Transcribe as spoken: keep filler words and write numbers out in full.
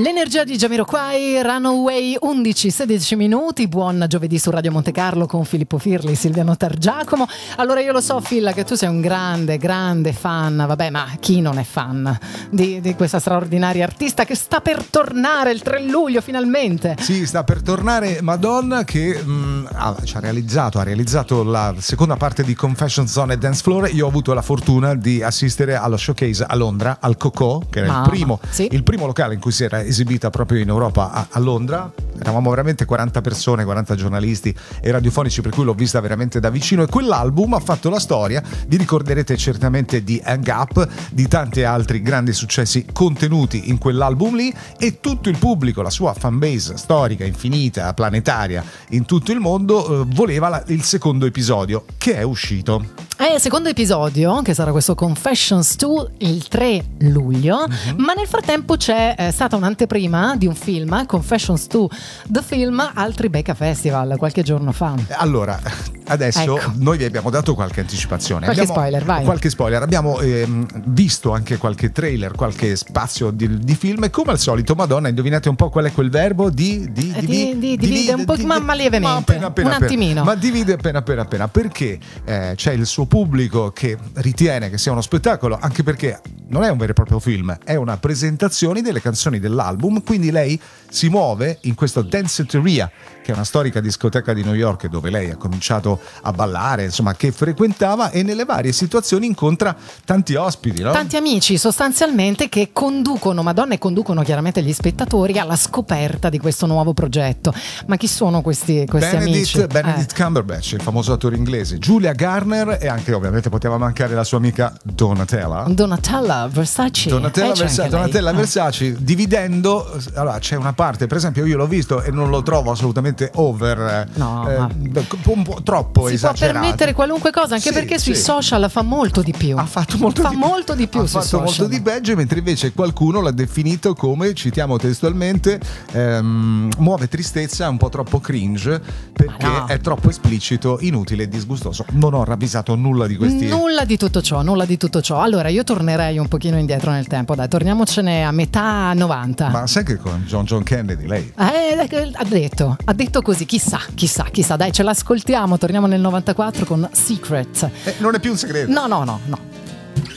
L'energia di Jamiroquai, Runaway, undici sedici minuti. Buon giovedì su Radio Monte Carlo con Filippo Firli, Silviano Targiacomo. Allora, io lo so, Phil, che tu sei un grande, grande fan, vabbè, ma chi non è fan di, di questa straordinaria artista che sta per tornare il tre luglio finalmente? Sì, sta per tornare Madonna, che mh, ha, ci ha realizzato, ha realizzato la seconda parte di Confession Zone e Dance Floor. Io ho avuto la fortuna di assistere allo showcase a Londra, al Coco, che era ah, il primo, sì. il primo locale in cui si era esibita proprio in Europa, a, a Londra. Eravamo veramente quaranta persone, quaranta giornalisti e radiofonici, per cui l'ho vista veramente da vicino, e quell'album ha fatto la storia. Vi ricorderete certamente di Hang Up, di tanti altri grandi successi contenuti in quell'album lì, e tutto il pubblico, la sua fanbase storica, infinita, planetaria in tutto il mondo, eh, voleva la, il secondo episodio, che è uscito. Eh, secondo episodio, che sarà questo Confessions due il tre luglio, mm-hmm. ma nel frattempo c'è eh, stata un'anteprima di un film, Confessions due The Film, al Tribeca Festival qualche giorno fa. Allora, adesso ecco. noi vi abbiamo dato qualche anticipazione, qualche abbiamo, spoiler, vai. Qualche spoiler, abbiamo ehm, visto anche qualche trailer, qualche spazio di, di film, e come al solito, Madonna, indovinate un po' qual è quel verbo? Di, di, di, di, di divide un po', ma, ma lievemente, ma appena, appena, un appena, attimino. Ma divide appena appena appena, perché eh, c'è il suo pubblico che ritiene che sia uno spettacolo, anche perché non è un vero e proprio film, è una presentazione delle canzoni dell'album. Quindi lei si muove in questo Danceteria, che è una storica discoteca di New York dove lei ha cominciato a ballare, insomma, che frequentava, e nelle varie situazioni incontra tanti ospiti, no? Tanti amici sostanzialmente, che conducono Madonna e conducono chiaramente gli spettatori alla scoperta di questo nuovo progetto. Ma chi sono questi, questi Benedict, amici? Benedict eh. Cumberbatch, il famoso attore inglese, Julia Garner, e anche ovviamente poteva mancare la sua amica Donatella. Donatella Versace. Donatella, eh, Versa- Donatella lei. Versace, eh. dividendo. Allora, c'è una parte, per esempio, io l'ho visto e non lo trovo assolutamente over, no, eh, ma... un po' troppo si esagerato. Si può permettere qualunque cosa, anche sì, perché sui sì. social fa molto di più. Ha fatto molto fa di molto di più. Ha sui fatto social. molto di peggio, mentre invece qualcuno l'ha definito come, citiamo testualmente, ehm, muove tristezza, un po' troppo cringe, perché no. è troppo esplicito, inutile e disgustoso. Non ho ravvisato nulla di questi. Nulla di tutto ciò, nulla di tutto ciò. Allora, io tornerei un pochino indietro nel tempo, dai, torniamocene a metà novanta. Ma sai che con John John Kennedy lei Eh, ha detto, ha detto così, chissà, chissà, chissà, dai, ce l'ascoltiamo, torniamo nel novantaquattro con Secret. eh, non è più un segreto. No, no, no, no.